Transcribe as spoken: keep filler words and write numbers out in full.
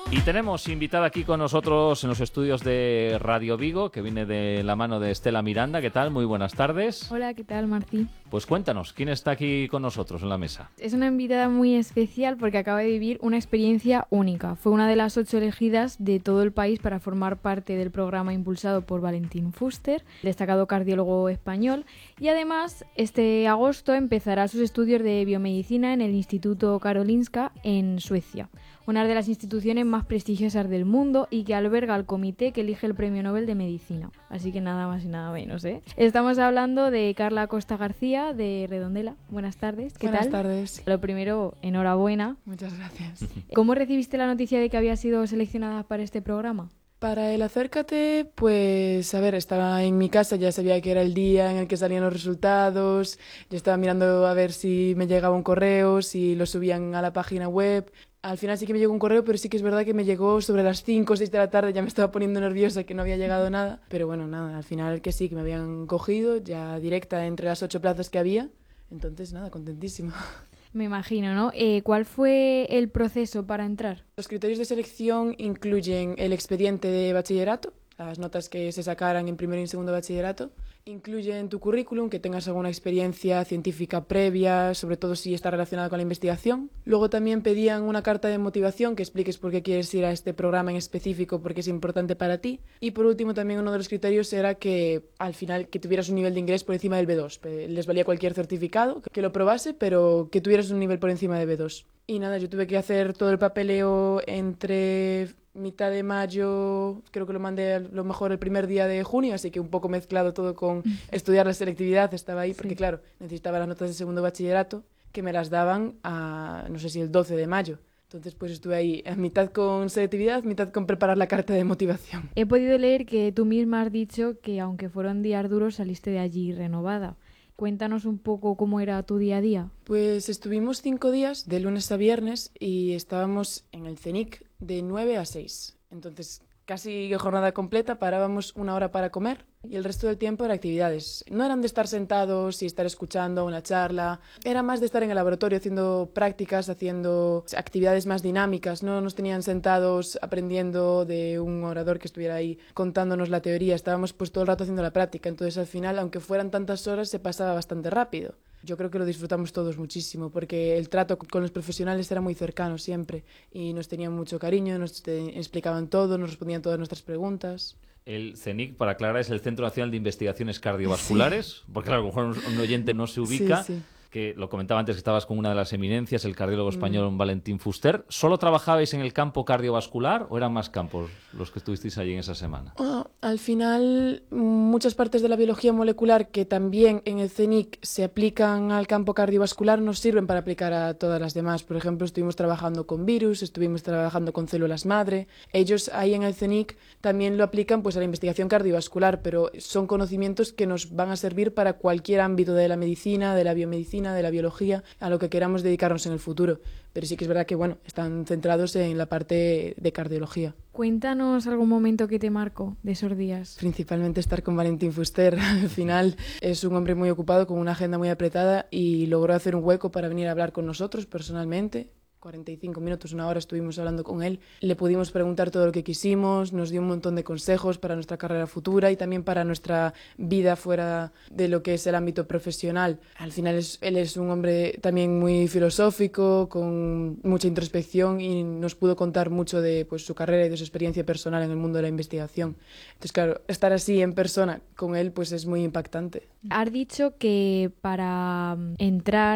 Y tenemos invitada aquí con nosotros en los estudios de Radio Vigo, que viene de la mano de Estela Miranda. ¿Qué tal? Muy buenas tardes. Hola, ¿qué tal, Martí? Pues cuéntanos, ¿quién está aquí con nosotros en la mesa? Es una invitada muy especial porque acaba de vivir una experiencia única. Fue una de las ocho elegidas de todo el país para formar parte del programa impulsado por Valentín Fuster, destacado cardiólogo español, y además este agosto empezará sus estudios de biomedicina en el Instituto Karolinska en Suecia, una de las instituciones más prestigiosas del mundo y que alberga al comité que elige el Premio Nobel de Medicina. Así que nada más y nada menos, ¿eh? Estamos hablando de Carla Costa García, de Redondela. Buenas tardes, ¿qué Buenas tal? Buenas tardes. Lo primero, enhorabuena. Muchas gracias. ¿Cómo recibiste la noticia de que había sido seleccionada para este programa? Para el Acércate, pues, a ver, estaba en mi casa, ya sabía que era el día en el que salían los resultados, yo estaba mirando a ver si me llegaba un correo, si lo subían a la página web. Al final sí que me llegó un correo, pero sí que es verdad que me llegó sobre las cinco o seis de la tarde, ya me estaba poniendo nerviosa que no había llegado nada. Pero bueno, nada, al final que sí, que me habían cogido, ya directa entre las ocho plazas que había. Entonces, nada, contentísima. Me imagino, ¿no? Eh, ¿Cuál fue el proceso para entrar? Los criterios de selección incluyen el expediente de bachillerato, las notas que se sacaran en primero y en segundo bachillerato. Incluyen tu currículum, que tengas alguna experiencia científica previa, sobre todo si está relacionada con la investigación. Luego también pedían una carta de motivación que expliques por qué quieres ir a este programa en específico, porque es importante para ti. Y por último también uno de los criterios era que al final que tuvieras un nivel de inglés por encima del B dos. Les valía cualquier certificado que lo probase, pero que tuvieras un nivel por encima de B dos. Y nada, yo tuve que hacer todo el papeleo entre mitad de mayo, creo que lo mandé a lo mejor el primer día de junio, así que un poco mezclado todo con estudiar la selectividad, estaba ahí, porque sí. Claro, necesitaba las notas de segundo bachillerato, que me las daban a, no sé si el doce de mayo. Entonces pues estuve ahí, a mitad con selectividad, mitad con preparar la carta de motivación. He podido leer que tú misma has dicho que aunque fueron días duros, saliste de allí renovada. Cuéntanos un poco cómo era tu día a día. Pues estuvimos cinco días, de lunes a viernes, y estábamos en el CENIC de nueve a seis. Entonces, casi jornada completa, parábamos una hora para comer y el resto del tiempo eran actividades. No eran de estar sentados y estar escuchando una charla, era más de estar en el laboratorio haciendo prácticas, haciendo actividades más dinámicas. No nos tenían sentados aprendiendo de un orador que estuviera ahí contándonos la teoría, estábamos pues todo el rato haciendo la práctica. Entonces al final, aunque fueran tantas horas, se pasaba bastante rápido. Yo creo que lo disfrutamos todos muchísimo porque el trato con los profesionales era muy cercano siempre y nos tenían mucho cariño, nos te explicaban todo, nos respondían todas nuestras preguntas. El CENIC, para aclarar, es el Centro Nacional de Investigaciones Cardiovasculares, sí. Porque claro, a lo mejor un, un oyente no se ubica. Sí, sí. Que lo comentaba antes que estabas con una de las eminencias, el cardiólogo español mm. Valentín Fuster. ¿Solo trabajabais en el campo cardiovascular o eran más campos los que estuvisteis allí en esa semana? Oh, al final, muchas partes de la biología molecular que también en el CENIC se aplican al campo cardiovascular nos sirven para aplicar a todas las demás. Por ejemplo, estuvimos trabajando con virus, estuvimos trabajando con células madre. Ellos ahí en el CENIC también lo aplican pues a la investigación cardiovascular, pero son conocimientos que nos van a servir para cualquier ámbito de la medicina, de la biomedicina, de la biología, a lo que queramos dedicarnos en el futuro. Pero sí que es verdad que, bueno, están centrados en la parte de cardiología. Cuéntanos algún momento que te marcó de esos días. Principalmente estar con Valentín Fuster. Al final es un hombre muy ocupado, con una agenda muy apretada y logró hacer un hueco para venir a hablar con nosotros personalmente. cuarenta y cinco minutos, una hora estuvimos hablando con él. Le pudimos preguntar todo lo que quisimos, nos dio un montón de consejos para nuestra carrera futura y también para nuestra vida fuera de lo que es el ámbito profesional. Al final es, él es un hombre también muy filosófico, con mucha introspección y nos pudo contar mucho de pues, su carrera y de su experiencia personal en el mundo de la investigación. Entonces, claro, estar así en persona con él pues es muy impactante. Has dicho que para entrar